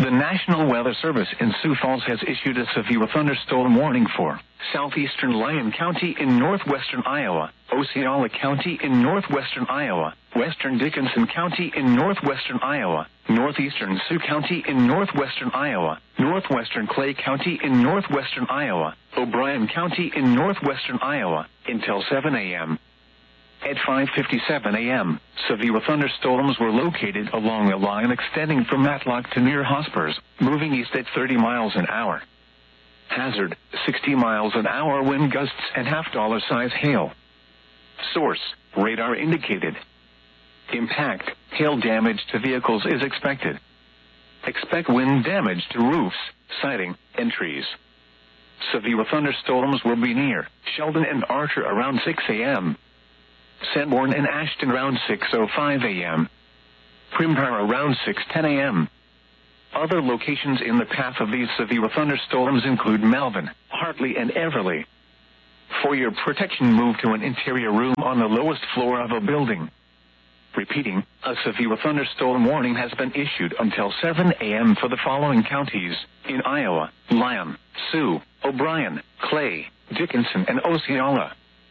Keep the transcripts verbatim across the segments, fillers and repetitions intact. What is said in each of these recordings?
The National Weather Service in Sioux Falls has issued a severe thunderstorm warning for southeastern Lyon County in northwestern Iowa, Osceola County in northwestern Iowa, western Dickinson County in northwestern Iowa, northeastern Sioux County in northwestern Iowa, northwestern Clay County in northwestern Iowa, O'Brien County in northwestern Iowa, until seven a.m. At five fifty-seven a.m., severe thunderstorms were located along a line extending from Matlock to near Hospers, moving east at thirty miles an hour. Hazard, sixty miles an hour wind gusts and half-dollar size hail. Source, radar indicated. Impact, hail damage to vehicles is expected. Expect wind damage to roofs, siding, and trees. Severe thunderstorms will be near Sheldon and Archer around six a.m. Sanborn and Ashton around six oh five a.m. Primpar around six ten a.m. Other locations in the path of these severe thunderstorms include Melvin, Hartley, and Everly. For your protection, move to an interior room on the lowest floor of a building. Repeating, a severe thunderstorm warning has been issued until seven a.m. for the following counties in Iowa: Lyon, Sioux, O'Brien, Clay, Dickinson, and Osceola.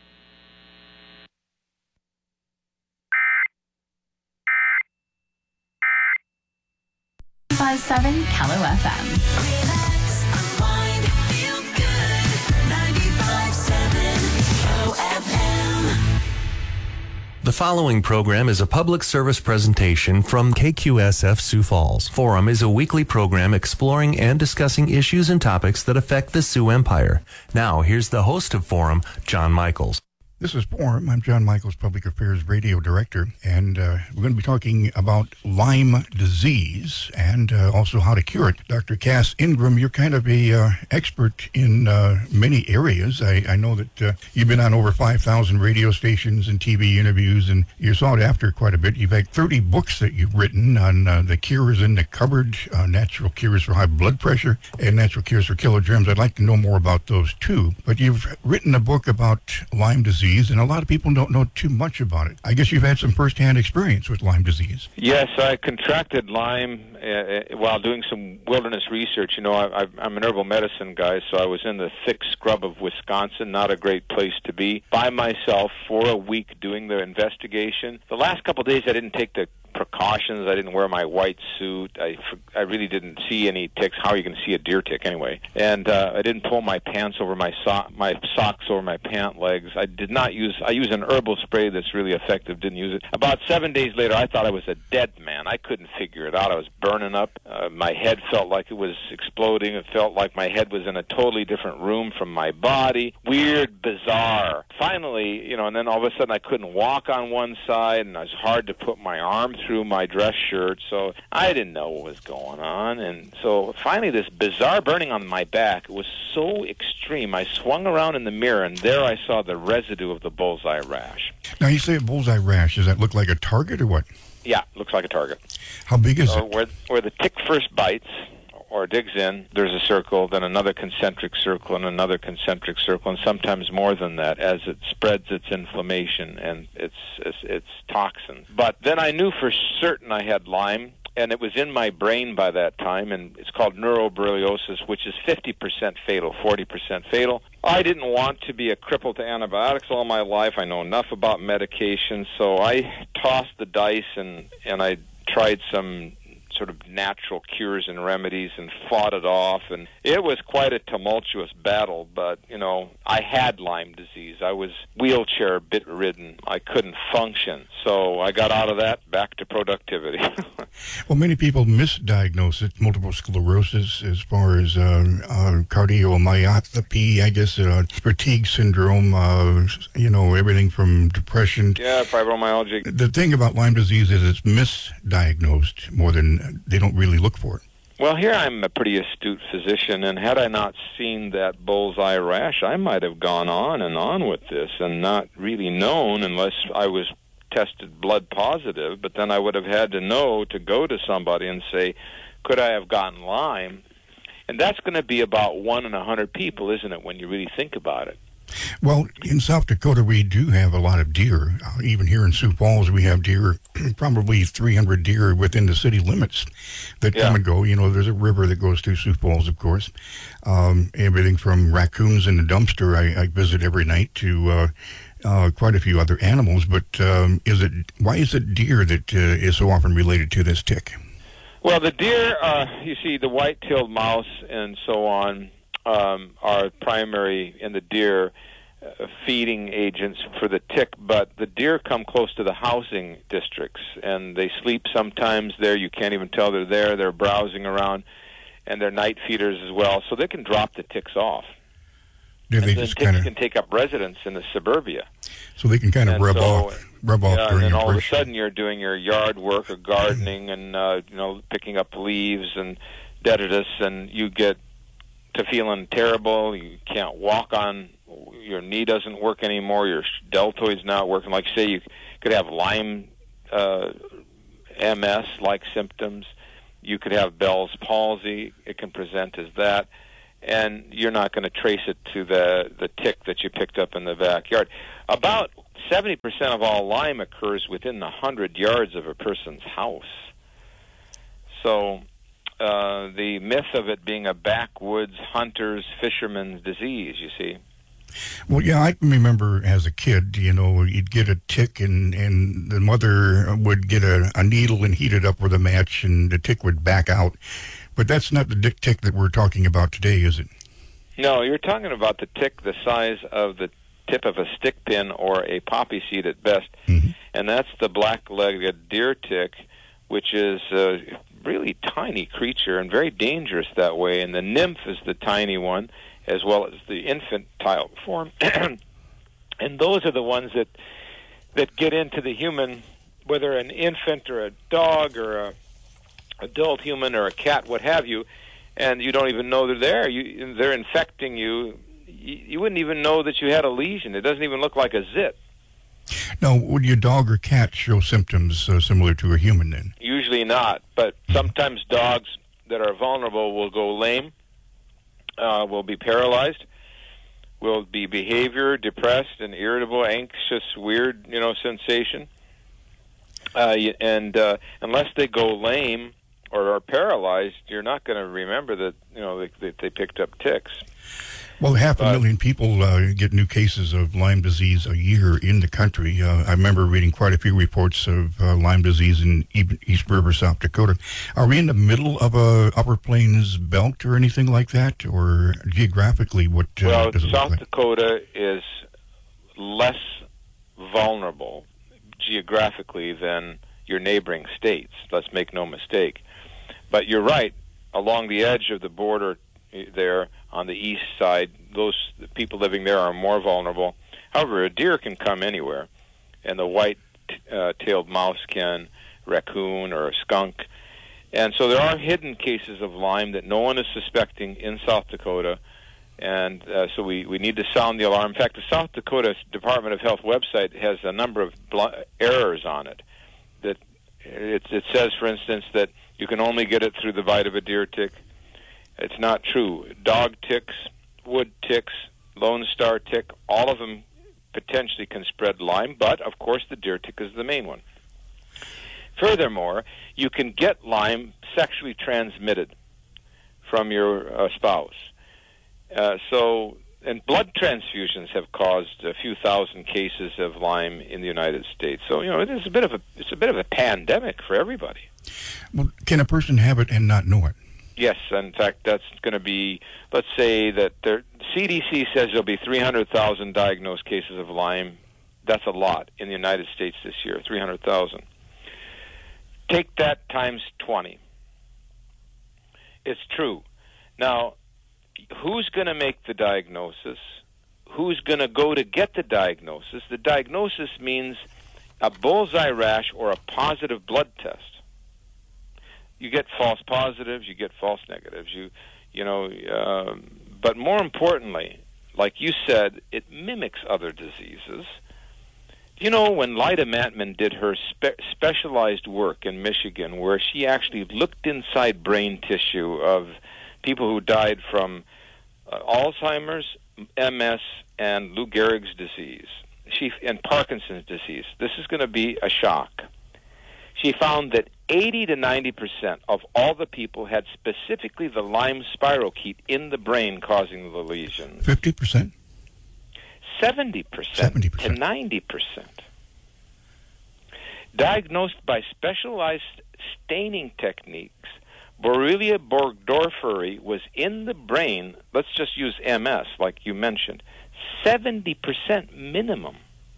five seven Callow F M. Relax, unwind, feel good. ninety-five seven Callow F M. The following program is a public service presentation from K Q S F Sioux Falls. Forum is a weekly program exploring and discussing issues and topics that affect the Sioux Empire. Now, here's the host of Forum, John Michaels. This is Forum. I'm John Michaels, Public Affairs Radio Director, and uh, we're going to be talking about Lyme disease and uh, also how to cure it. Doctor Cass Ingram, you're kind of a uh, expert in uh, many areas. I, I know that uh, you've been on over five thousand radio stations and T V interviews, and you're sought after quite a bit. You've had thirty books that you've written on uh, the cures in the cupboard, uh, natural cures for high blood pressure, and natural cures for killer germs. I'd like to know more about those too. But you've written a book about Lyme disease, and a lot of people don't know too much about it. I guess you've had some first-hand experience with Lyme disease. Yes, I contracted Lyme uh, while doing some wilderness research. You know, I, I'm an herbal medicine guy, so I was in the thick scrub of Wisconsin, not a great place to be, by myself for a week doing the investigation. The last couple of days I didn't take the precautions. I didn't wear my white suit. I, I really didn't see any ticks. How are you going to see a deer tick anyway? And uh, I didn't pull my pants over my so- my socks over my pant legs. I did not use, I use an herbal spray that's really effective. Didn't use it. About seven days later, I thought I was a dead man. I couldn't figure it out. I was burning up. Uh, my head felt like it was exploding. It felt like my head was in a totally different room from my body. Weird, bizarre. Finally, you know, and then all of a sudden I couldn't walk on one side, and it was hard to put my arm through my dress shirt, so I didn't know what was going on. And so finally this bizarre burning on my back was so extreme, I swung around in the mirror, and there I saw the residue of the bullseye rash. Now, you say a bullseye rash. Does that look like a target or what? Yeah, looks like a target. How big is so it? Where, where the tick first bites or digs in, there's a circle, then another concentric circle, and another concentric circle, and sometimes more than that as it spreads its inflammation and its its, its toxins. But then I knew for certain I had Lyme, and it was in my brain by that time, and it's called neuroborreliosis, which is fifty percent fatal, forty percent fatal. I didn't want to be a cripple to antibiotics all my life. I know enough about medication, so I tossed the dice, and, and I tried some sort of natural cures and remedies and fought it off, and it was quite a tumultuous battle. But you know, I had Lyme disease. I was wheelchair bedridden. I couldn't function, so I got out of that back to productivity. Well, many people misdiagnose it, multiple sclerosis, as far as uh, uh, cardiomyopathy, I guess, uh, fatigue syndrome, uh, you know, everything from depression. Yeah, fibromyalgia. The thing about Lyme disease is it's misdiagnosed more than they don't really look for it. Well, here I'm a pretty astute physician, and had I not seen that bullseye rash, I might have gone on and on with this and not really known unless I was tested blood positive. But then I would have had to know to go to somebody and say, could I have gotten Lyme? And that's going to be about one in a hundred people, isn't it, when you really think about it? Well, in South Dakota, we do have a lot of deer. Uh, even here in Sioux Falls, we have deer, probably three hundred deer within the city limits that Yeah. come and go. You know, there's a river that goes through Sioux Falls, of course. Um, everything from raccoons in the dumpster I, I visit every night to uh, uh, quite a few other animals. But um, is it why is it deer that uh, is so often related to this tick? Well, the deer, uh, you see, the white-tailed mouse and so on um, are primary in the deer uh, feeding agents for the tick, but the deer come close to the housing districts, and they sleep sometimes there. You can't even tell they're there. They're browsing around, and they're night feeders as well, so they can drop the ticks off. Do And they then just ticks kind of can take up residence in the suburbia. so they can kind of And rub so, off, rub off Yeah, and during then your all of a brush? sudden you're doing your yard work or gardening and uh, you know picking up leaves and detritus, and you get to feeling terrible. You can't walk on. Your knee doesn't work anymore. Your deltoid's not working. Like say you could have Lyme, uh, M S-like symptoms. You could have Bell's palsy. It can present as that. And you're not going to trace it to the, the tick that you picked up in the backyard. About seventy percent of all Lyme occurs within one hundred yards of a person's house. So uh, the myth of it being a backwoods hunter's, fisherman's disease, you see. Well, yeah, I can remember as a kid, you know, you'd get a tick and, and the mother would get a, a needle and heat it up with a match and the tick would back out. But that's not the dick tick that we're talking about today, is it? No, you're talking about the tick the size of the tip of a stick pin or a poppy seed at best, Mm-hmm. and that's the black-legged deer tick, which is a really tiny creature and very dangerous that way, and the nymph is the tiny one, as well as the infantile form. And those are the ones that that get into the human, whether an infant or a dog or a adult human or a cat, what have you, and you don't even know they're there. You, they're infecting you. you. You wouldn't even know that you had a lesion. It doesn't even look like a zit. Now, would your dog or cat show symptoms uh, similar to a human then? Usually not, but sometimes dogs that are vulnerable will go lame, uh, will be paralyzed, will be behavior, depressed and irritable, anxious, weird, you know, sensation. Uh, and uh, unless they go lame or are paralyzed, you're not going to remember that, you know, they, they, they picked up ticks. Well, half a But- million people uh, get new cases of Lyme disease a year in the country. Uh, I remember reading quite a few reports of uh, Lyme disease in E- East River, South Dakota. Are we in the middle of a Upper Plains belt or anything like that? Or geographically, what uh, Well, does it South look like? Dakota is less vulnerable geographically than your neighboring states. Let's make no mistake. But you're right, along the edge of the border there on the east side, those the people living there are more vulnerable. However, a deer can come anywhere, and the white-tailed mouse can, raccoon or a skunk. And so there are hidden cases of Lyme that no one is suspecting in South Dakota, and uh, so we, we need to sound the alarm. In fact, the South Dakota Department of Health website has a number of bl- errors on it. That it, it says, for instance, that you can only get it through the bite of a deer tick. It's not true. Dog ticks, wood ticks, Lone Star tick, all of them potentially can spread Lyme, but, of course, the deer tick is the main one. Furthermore, you can get Lyme sexually transmitted from your uh, spouse. Uh, so, and blood transfusions have caused a few thousand cases of Lyme in the United States. So, you know, it is a bit of a it's a bit of a pandemic for everybody. Well, can a person have it and not know it? Yes, in fact, that's going to be, let's say that there, C D C says there'll be three hundred thousand diagnosed cases of Lyme. That's a lot in the United States this year, three hundred thousand. Take that times twenty. It's true. Now, who's going to make the diagnosis? Who's going to go to get the diagnosis? The diagnosis means a bullseye rash or a positive blood test. You get false positives, you get false negatives. You, you know, um, but more importantly, like you said, it mimics other diseases. You know, when Lyda Matman did her spe- specialized work in Michigan, where she actually looked inside brain tissue of people who died from uh, Alzheimer's, M S, and Lou Gehrig's disease, she and Parkinson's disease. This is going to be a shock. She found that eighty to ninety percent of all the people had specifically the Lyme spirochete in the brain causing the lesions. fifty percent? seventy percent, seventy percent to ninety percent. Diagnosed by specialized staining techniques, Borrelia burgdorferi was in the brain, let's just use M S like you mentioned, seventy percent minimum.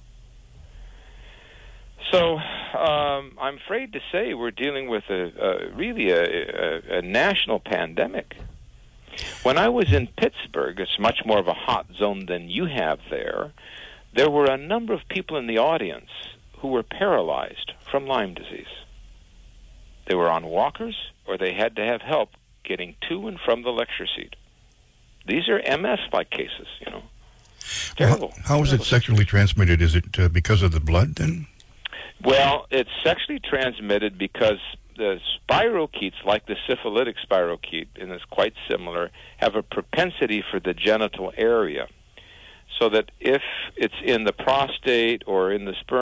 So um, I'm afraid to say we're dealing with a, a really a, a, a national pandemic. When I was in Pittsburgh, it's much more of a hot zone than you have there, there were a number of people in the audience who were paralyzed from Lyme disease. They were on walkers, or they had to have help getting to and from the lecture seat. These are M S-like cases, you know. Terrible. Well, how is Terrible. it sexually transmitted? Is it uh, because of the blood, then? Well, it's sexually transmitted because the spirochetes, like the syphilitic spirochete, and it's quite similar, have a propensity for the genital area. So that if it's in the prostate or in the sperm,